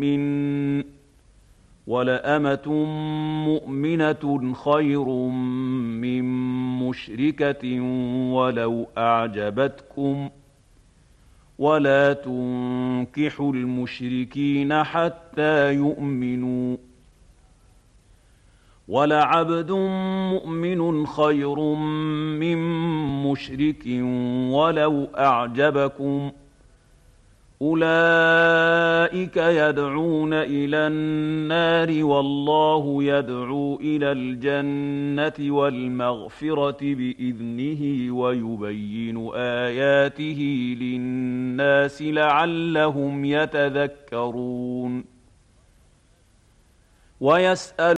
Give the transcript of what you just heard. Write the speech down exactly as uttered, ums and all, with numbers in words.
مؤمن ولأمة مؤمنة خير من مشركة ولو أعجبتكم ولا تنكحوا المشركين حتى يؤمنوا ولعبد مؤمن خير من مشرك ولو أعجبكم أولئك يدعون إلى النار والله يدعو إلى الجنة والمغفرة بإذنه ويبين آياته للناس لعلهم يتذكرون ويسأل